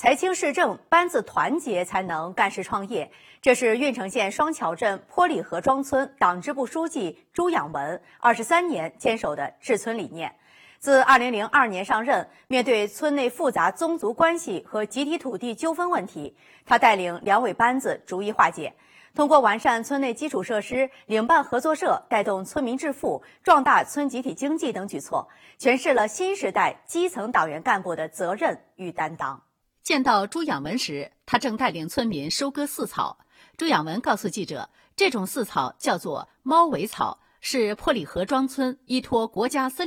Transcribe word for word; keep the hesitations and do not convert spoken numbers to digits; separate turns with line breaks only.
财经市政，班子团结才能干事创业。这是郓城县双桥镇坡里河庄村党支部书记朱养文二十三年坚守的治村理念。自二零零二年上任，面对村内复杂宗族关系和集体土地纠纷问题，他带领两委班子逐一化解。通过完善村内基础设施、领办合作社，带动村民致富、壮大村集体经济等举措，诠释了新时代基层党员干部的责任与担当。见到朱养文时，他正带领村民收割饲草。朱养文告诉记者，这种饲草叫做猫尾草，是坡里河庄村依托国家森